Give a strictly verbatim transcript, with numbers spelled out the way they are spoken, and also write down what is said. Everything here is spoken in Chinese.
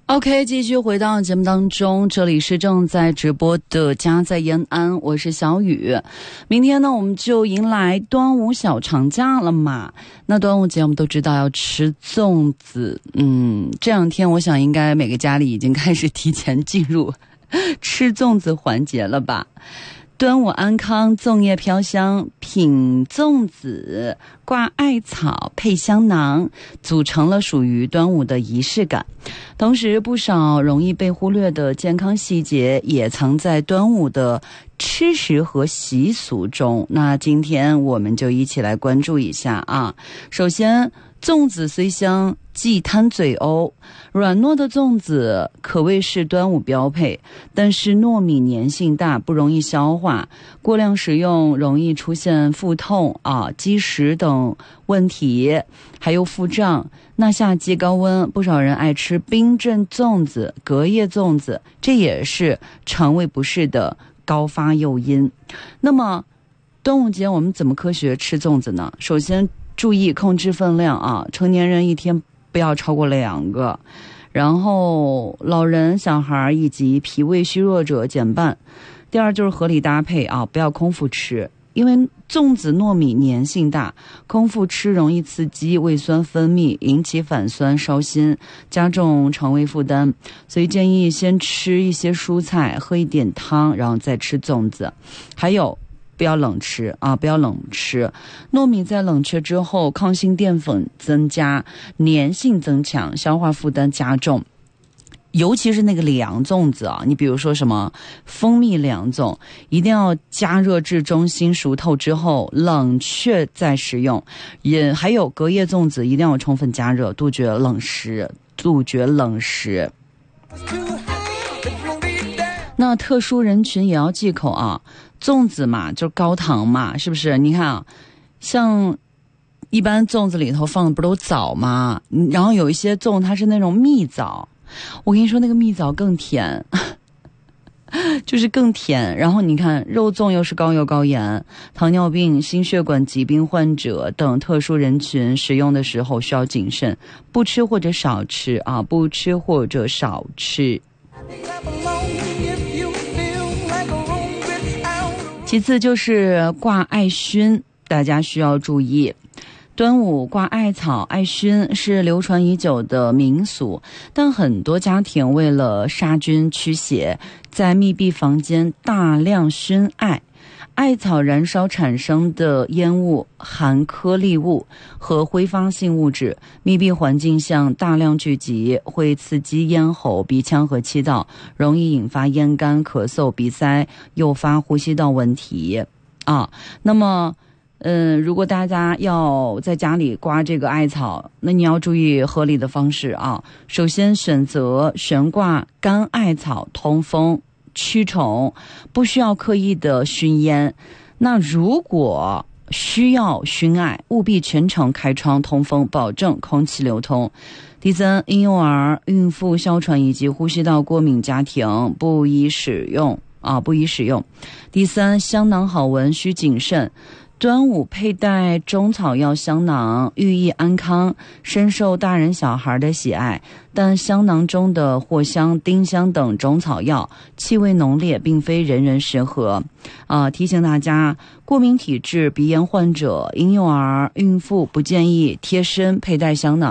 OK， 继续回到节目当中，这里是正在直播的家在延安，我是小雨。明天呢，我们就迎来端午小长假了嘛。那端午节我们都知道要吃粽子，嗯，这两天我想应该每个家里已经开始提前进入吃粽子环节了吧。端午安康，粽叶飘香，品粽子，挂艾草，配香囊，组成了属于端午的仪式感。同时，不少容易被忽略的健康细节也藏在端午的吃食和习俗中。那今天我们就一起来关注一下啊。首先，粽子虽香，忌贪嘴欧。软糯的粽子可谓是端午标配，但是糯米粘性大，不容易消化，过量食用容易出现腹痛啊、积食等问题，还有腹胀。那夏季高温，不少人爱吃冰镇粽子、隔夜粽子，这也是肠胃不适的高发诱因。那么端午节我们怎么科学吃粽子呢？首先注意控制分量啊，成年人一天不要超过两个，然后老人、小孩以及脾胃虚弱者减半。第二就是合理搭配啊，不要空腹吃，因为粽子糯米粘性大，空腹吃容易刺激胃酸分泌，引起反酸烧心，加重肠胃负担，所以建议先吃一些蔬菜，喝一点汤，然后再吃粽子。还有不要冷吃啊，不要冷吃。糯米在冷却之后，抗性淀粉增加，粘性增强，消化负担加重。尤其是那个凉粽子啊，你比如说什么蜂蜜凉粽，一定要加热至中心熟透之后冷却再食用。也还有隔夜粽子一定要充分加热，杜绝冷食，杜绝冷食。那特殊人群也要忌口啊，粽子嘛，就是高糖嘛，是不是？你看啊，像一般粽子里头放的不都枣吗？然后有一些粽它是那种蜜枣，我跟你说那个蜜枣更甜，就是更甜。然后你看肉粽又是高油高盐，糖尿病、心血管疾病患者等特殊人群食用的时候需要谨慎，不吃或者少吃啊，不吃或者少吃。其次就是挂艾熏，大家需要注意。端午挂艾草、艾熏是流传已久的民俗，但很多家庭为了杀菌驱邪，在密闭房间大量熏艾。艾草燃烧产生的烟雾含颗粒物和挥发性物质，密闭环境下大量聚集，会刺激咽喉、鼻腔和气道，容易引发咽干、咳嗽、鼻塞，诱发呼吸道问题啊。那么嗯，如果大家要在家里刮这个艾草，那你要注意合理的方式啊。首先选择悬挂干艾草通风驱虫，不需要刻意的熏烟。那如果需要熏艾，务必全程开窗通风，保证空气流通。第三，婴幼儿、孕妇、哮喘以及呼吸道过敏家庭不宜使用啊，不宜使用。第三，香囊好闻需谨慎。端午佩戴中草药香囊，寓意安康，深受大人小孩的喜爱。但香囊中的藿香、丁香等中草药气味浓烈，并非人人适合。啊、呃，提醒大家，过敏体质、鼻炎患者、婴幼儿、孕妇不建议贴身佩戴香囊。